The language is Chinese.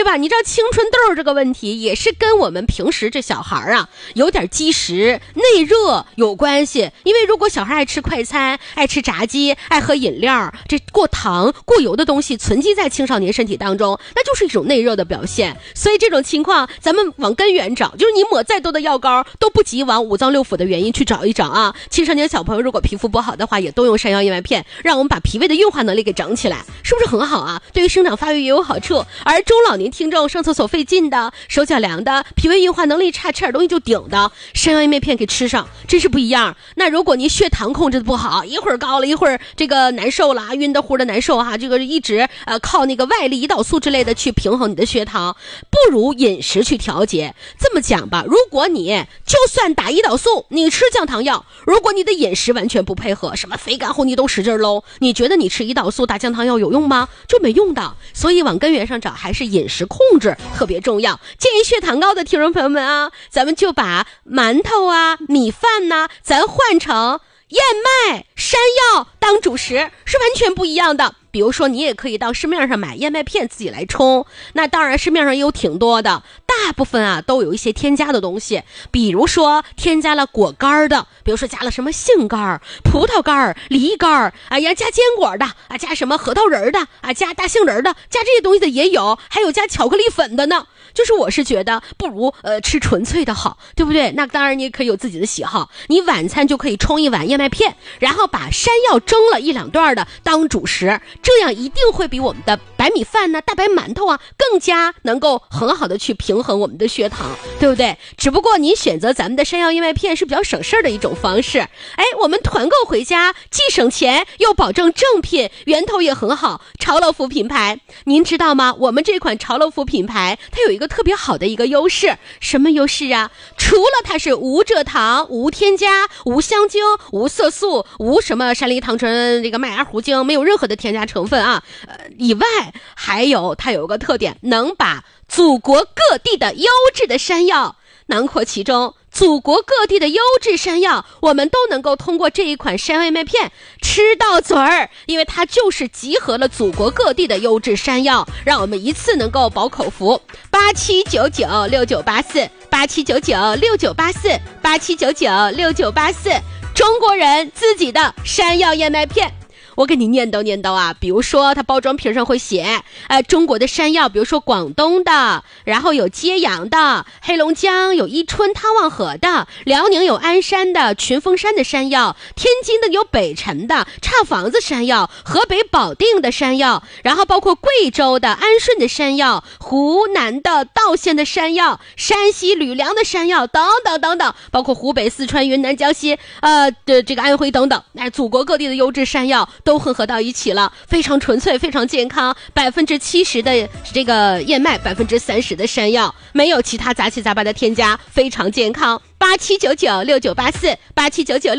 对吧？你知道青春痘这个问题也是跟我们平时这小孩啊有点积食内热有关系。因为如果小孩爱吃快餐，爱吃炸鸡，爱喝饮料，这过糖过油的东西存积在青少年身体当中，那就是一种内热的表现。所以这种情况咱们往根源找，就是你抹再多的药膏都不及往五脏六腑的原因去找一找啊。青少年小朋友如果皮肤不好的话，也都用山药燕麦片，让我们把脾胃的运化能力给整起来，是不是很好啊？对于生长发育也有好处。而中老年听众上厕所费劲的，手脚凉的，脾胃运化能力差，吃点东西就顶的，山药燕麦片给吃上真是不一样。那如果您血糖控制的不好，一会儿高了一会儿这个难受了，晕的乎的难受哈，这个一直靠那个外力胰岛素之类的去平衡你的血糖，不如饮食去调节。这么讲吧，如果你就算打胰岛素，你吃降糖药，如果你的饮食完全不配合，什么肥甘厚腻都使劲搂，你觉得你吃胰岛素打降糖药有用吗？就没用的。所以往根源上找，还是饮食控制特别重要。建议血糖高的听众朋友们啊，咱们就把馒头啊米饭呐，咱换成燕麦山药当主食，是完全不一样的。比如说你也可以到市面上买燕麦片自己来冲，那当然市面上也有挺多的，大部分啊都有一些添加的东西，比如说添加了果干的，比如说加了什么杏干、葡萄干、梨干，哎呀加坚果的啊，加什么核桃仁的啊，加大杏仁的，加这些东西的也有，还有加巧克力粉的呢。就是我是觉得不如吃纯粹的好，对不对？那当然你也可以有自己的喜好，你晚餐就可以冲一碗燕麦片，然后把山药蒸了一两段的当主食，这样一定会比我们的白米饭大白馒头啊更加能够很好的去平衡我们的血糖，对不对？只不过你选择咱们的山药燕麦片是比较省事儿的一种方式。哎，我们团购回家既省钱又保证正品，源头也很好，潮乐福品牌。您知道吗？我们这款潮乐福品牌它有一个特别好的一个优势，什么优势啊？除了它是无蔗糖、无添加、无香精、无色素、无什么山梨糖醇、这个麦芽糊精，没有任何的添加成分啊，以外还有它有个特点，能把祖国各地的优质的山药囊括其中。祖国各地的优质山药，我们都能够通过这一款山药燕麦片吃到嘴儿，因为它就是集合了祖国各地的优质山药，让我们一次能够饱口福。87996984，87996984，87996984，中国人自己的山药燕麦片。我给你念叨念叨啊，比如说它包装皮上会写中国的山药，比如说广东的，然后有揭阳的，黑龙江有伊春汤旺河的，辽宁有鞍山的群峰山的山药，天津的有北辰的岔房子山药，河北保定的山药，然后包括贵州的安顺的山药，湖南的道县的山药，山西吕梁的山药等等等等，包括湖北、四川、云南、江西的这个安徽等等，祖国各地的优质山药都混合到一起了，非常纯粹，非常健康，70%的这个燕麦，30%的山药，没有其他杂七杂八的添加，非常健康。87996984，8799